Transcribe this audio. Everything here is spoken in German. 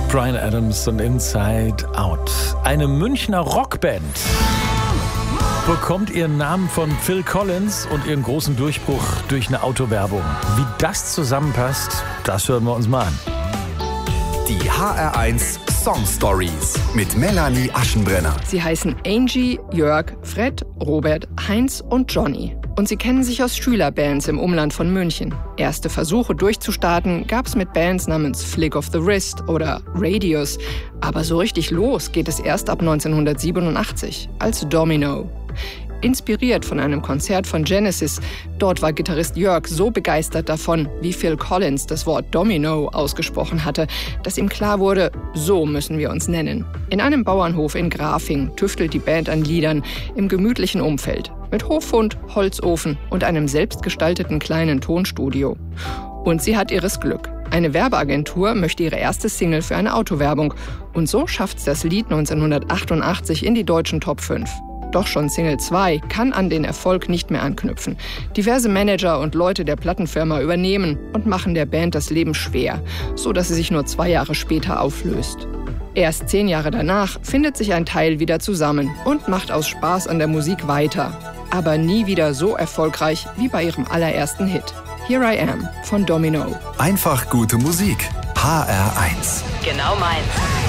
Bryan Adams und Inside Out. Eine Münchner Rockband bekommt ihren Namen von Phil Collins und ihren großen Durchbruch durch eine Autowerbung. Wie das zusammenpasst, das hören wir uns mal an. Die HR1 Song Stories mit Melanie Aschenbrenner. Sie heißen Angie, Jörg, Fred, Robert, Heinz und Johnny. Und sie kennen sich aus Schülerbands im Umland von München. Erste Versuche durchzustarten gab's mit Bands namens Flick of the Wrist oder Radius. Aber so richtig los geht es erst ab 1987 als Domino. Inspiriert von einem Konzert von Genesis. Dort war Gitarrist Jörg so begeistert davon, wie Phil Collins das Wort Domino ausgesprochen hatte, dass ihm klar wurde, so müssen wir uns nennen. In einem Bauernhof in Grafing tüftelt die Band an Liedern im gemütlichen Umfeld. Mit Hofhund, Holzofen und einem selbstgestalteten kleinen Tonstudio. Und sie hat ihres Glück. Eine Werbeagentur möchte ihre erste Single für eine Autowerbung. Und so schafft's das Lied 1988 in die deutschen Top 5. Doch schon Single 2 kann an den Erfolg nicht mehr anknüpfen. Diverse Manager und Leute der Plattenfirma übernehmen und machen der Band das Leben schwer, so dass sie sich nur 2 Jahre später auflöst. Erst 10 Jahre danach findet sich ein Teil wieder zusammen und macht aus Spaß an der Musik weiter. Aber nie wieder so erfolgreich wie bei ihrem allerersten Hit. Here I Am von Domino. Einfach gute Musik. HR1. Genau meins.